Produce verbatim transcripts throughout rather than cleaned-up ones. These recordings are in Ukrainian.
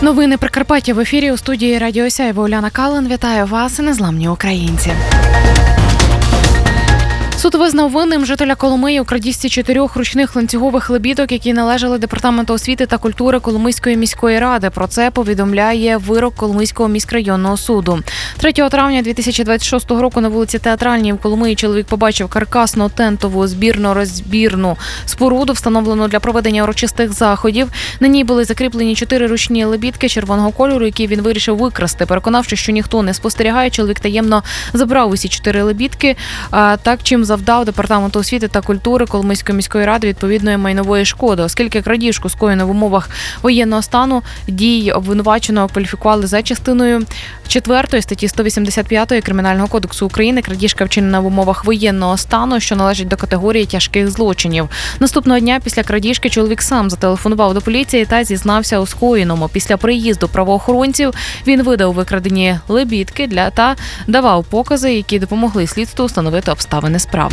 Новини Прикарпаття в ефірі. У студії Радіо Сяйво Уляна Кален. Вітаю вас, незламні українці. Суд визнав винним жителя Коломиї у крадіжці чотирьох ручних ланцюгових лебідок, які належали Департаменту освіти та культури Коломийської міської ради. Про це повідомляє вирок Коломийського міськрайонного суду. третього травня дві тисячі двадцять шостого року на вулиці Театральній в Коломиї чоловік побачив каркасно-тентову збірно-розбірну споруду, встановлену для проведення урочистих заходів. На ній були закріплені чотири ручні лебідки червоного кольору, які він вирішив викрасти. Переконавши, що ніхто не спостерігає, чоловік таємно забрав усі чотири лебідки, а так чим завдав Департаменту освіти та культури Коломийської міської ради відповідної майнової шкоди. Оскільки крадіжку скоєно в умовах воєнного стану, дії обвинуваченого кваліфікували за частиною четвертої статті сто вісімдесят п'ять Кримінального кодексу України. Крадіжка вчинена в умовах воєнного стану, що належить до категорії тяжких злочинів. Наступного дня після крадіжки чоловік сам зателефонував до поліції та зізнався у скоєному. Після приїзду правоохоронців він видав викрадені лебідки для та давав покази, які допомогли слідству встановити обставини справи.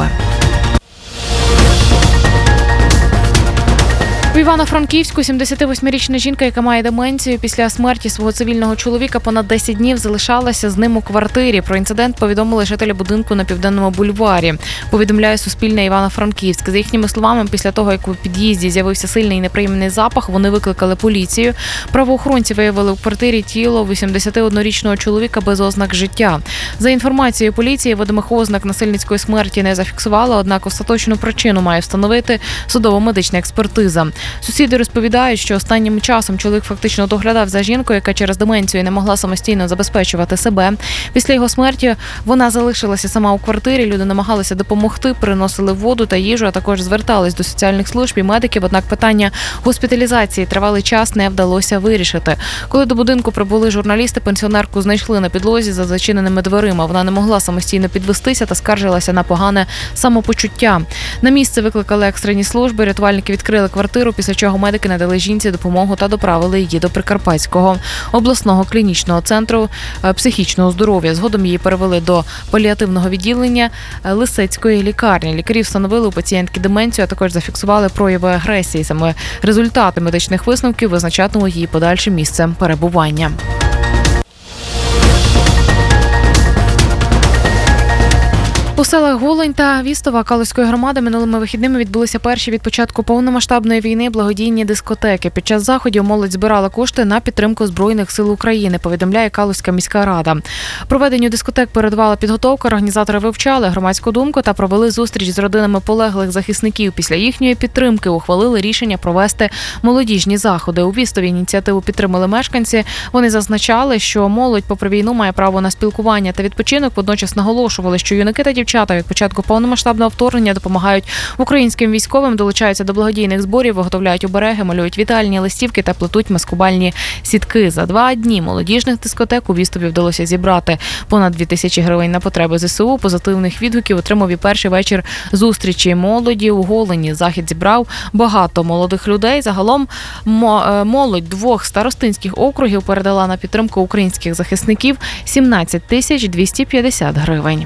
У Івано-Франківську сімдесятивосьмирічна жінка, яка має деменцію, після смерті свого цивільного чоловіка понад десять днів залишалася з ним у квартирі. Про інцидент повідомили жителі будинку на Південному бульварі. Повідомляє Суспільне Івано-Франківськ. За їхніми словами, після того, як у під'їзді з'явився сильний і неприємний запах, вони викликали поліцію. Правоохоронці виявили у квартирі тіло вісімдесятиоднорічного чоловіка без ознак життя. За інформацією поліції, видимих ознак насильницької смерті не зафіксували, однак остаточну причину має встановити судово-медична експертиза. Сусіди розповідають, що останнім часом чоловік фактично доглядав за жінкою, яка через деменцію не могла самостійно забезпечувати себе. Після його смерті вона залишилася сама у квартирі, люди намагалися допомогти, приносили воду та їжу, а також звертались до соціальних служб і медиків, однак питання госпіталізації тривалий час не вдалося вирішити. Коли до будинку прибули журналісти, пенсіонерку знайшли на підлозі за зачиненими дверима. Вона не могла самостійно підвестися та скаржилася на погане самопочуття. На місце викликали екстрені служби, рятувальники відкрили квартиру, після чого медики надали жінці допомогу та доправили її до Прикарпатського обласного клінічного центру психічного здоров'я. Згодом її перевели до паліативного відділення Лисецької лікарні. Лікарі встановили у пацієнтки деменцію, а також зафіксували прояви агресії. Саме результати медичних висновків визначатимуть її подальшим місцем перебування. У селах Голень та Вістова Калузької громади минулими вихідними відбулися перші від початку повномасштабної війни благодійні дискотеки. Під час заходів молодь збирала кошти на підтримку Збройних сил України, повідомляє Калузька міська рада. Проведенню дискотек передувала підготовка, організатори вивчали громадську думку та провели зустріч з родинами полеглих захисників. Після їхньої підтримки ухвалили рішення провести молодіжні заходи. У Вістові ініціативу підтримали мешканці. Вони зазначали, що молодь попри війну має право на спілкування та відпочинок. Водночас наголошували, що юнаки та дівчата від початку повномасштабного вторгнення допомагають українським військовим, долучаються до благодійних зборів, виготовляють обереги, малюють вітальні листівки та плетуть маскувальні сітки. За два дні молодіжних дискотек у Вістові вдалося зібрати понад дві тисячі гривень на потреби ЗСУ. Позитивних відгуків отримав і перший вечір зустрічі молоді у Голені. Захід зібрав багато молодих людей. Загалом молодь двох старостинських округів передала на підтримку українських захисників сімнадцять тисяч двісті п'ятдесят гривень.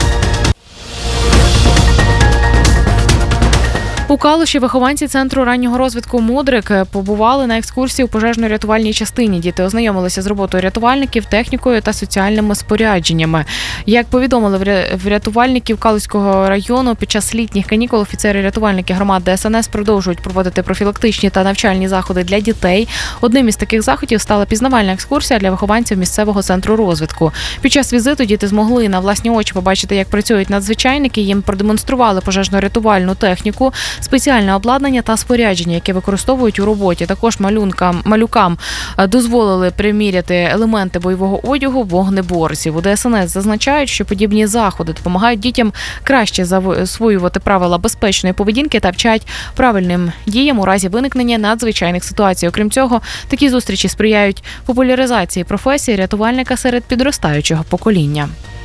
У Калуші вихованці Центру раннього розвитку «Мудрик» побували на екскурсії у пожежно-рятувальній частині. Діти ознайомилися з роботою рятувальників, технікою та соціальними спорядженнями. Як повідомили в рятувальників Калузького району, під час літніх канікул офіцери-рятувальники громад ДСНС продовжують проводити профілактичні та навчальні заходи для дітей. Одним із таких заходів стала пізнавальна екскурсія для вихованців місцевого центру розвитку. Під час візиту діти змогли на власні очі побачити, як працюють надзвичайники. Їм продемонстрували пожежно-рятувальну техніку, спеціальне обладнання та спорядження, яке використовують у роботі. Також малюнкам, малюкам дозволили приміряти елементи бойового одягу вогнеборців. У ДСНС зазначають, що подібні заходи допомагають дітям краще засвоювати правила безпечної поведінки та вчать правильним діям у разі виникнення надзвичайних ситуацій. Окрім цього, такі зустрічі сприяють популяризації професії рятувальника серед підростаючого покоління.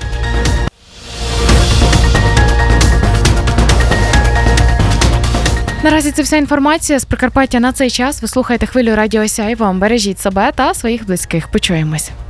Наразі це вся інформація з Прикарпаття на цей час. Ви слухаєте хвилю Радіо Сяйво. Бережіть себе та своїх близьких. Почуємось.